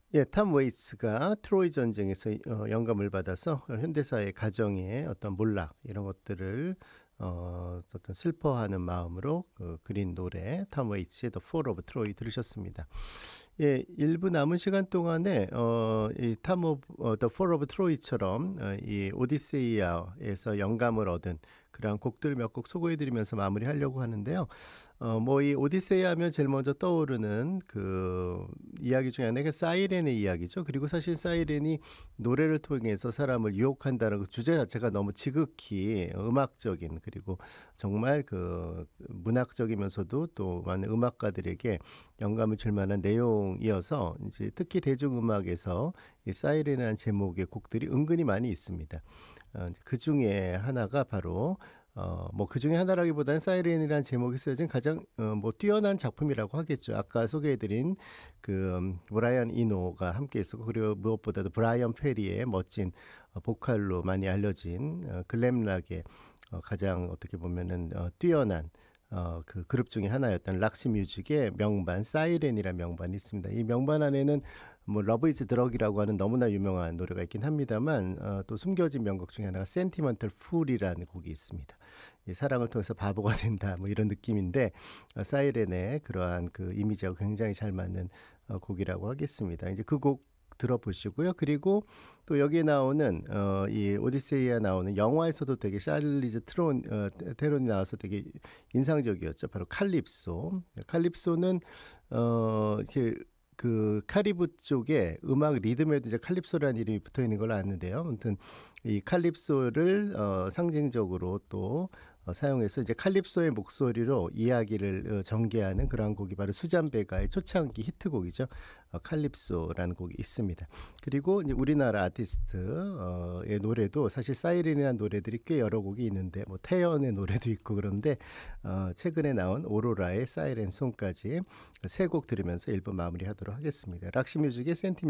예, 톰 웨이츠가 트로이 전쟁에서 영감을 받아서 현대사의 가정의 어떤 몰락 이런 것들을 어떤 슬퍼하는 마음으로 그린 노래 톰 웨이츠의 The Fall of Troy 들으셨습니다. 예, 일부 남은 시간 동안에 The Fall of Troy처럼 이 오디세이아에서 영감을 얻은 그런 곡들 몇 곡 소개해 드리면서 마무리하려고 하는데요. 뭐 이 오디세이 하면 제일 먼저 떠오르는 그 이야기 중에 하나가 사이렌의 이야기죠. 그리고 사실 사이렌이 노래를 통해서 사람을 유혹한다는 그 주제 자체가 너무 지극히 음악적인, 그리고 정말 그 문학적이면서도 또 많은 음악가들에게 영감을 줄 만한 내용이어서 이제 특히 대중음악에서 이 사이렌이라는 제목의 곡들이 은근히 많이 있습니다. 그중에 하나가 바로 뭐 그중에 하나라기보다는 사이렌이라는 제목이 쓰여진 가장 뭐 뛰어난 작품이라고 하겠죠. 아까 소개해 드린 그 브라이언 이노가 함께 했었고, 그리고 무엇보다도 브라이언 페리의 멋진 보컬로 많이 알려진 글램 락의 가장 어떻게 보면은 뛰어난 그 그룹 중에 하나였던 락시 뮤직의 명반 사이렌이라는 명반이 있습니다. 이 명반 안에는 뭐 러브 이즈 드럭이라고 하는 너무나 유명한 노래가 있긴 합니다만 또 숨겨진 명곡 중에 하나가 센티먼털 풀이라는 곡이 있습니다. 이 사랑을 통해서 바보가 된다 뭐 이런 느낌인데 사이렌의 그러한 그 이미지하고 굉장히 잘 맞는 곡이라고 하겠습니다. 이제 그 곡 들어보시고요. 그리고 또 여기에 나오는 이 오디세이에 나오는 영화에서도 되게 샤를리즈 테론이 나와서 되게 인상적이었죠. 바로 칼립소. 칼립소는 이렇게 그 카리브 쪽에 음악 리듬에도 이제 칼립소라는 이름이 붙어 있는 걸로 아는데요. 아무튼 이 칼립소를 상징적으로 또 사용해서 이제 칼립소의 목소리로 이야기를 전개하는 그러한 곡이 바로 수잔 베가의 초창기 히트곡이죠. 칼립소라는 곡이 있습니다. 그리고 이제 우리나라 아티스트의 노래도 사실 사이렌이라는 노래들이 꽤 여러 곡이 있는데 뭐 태연의 노래도 있고 그런데 최근에 나온 오로라의 사이렌 송까지 세 곡 들으면서 1부 마무리하도록 하겠습니다. 락시 뮤직의 센티మెం트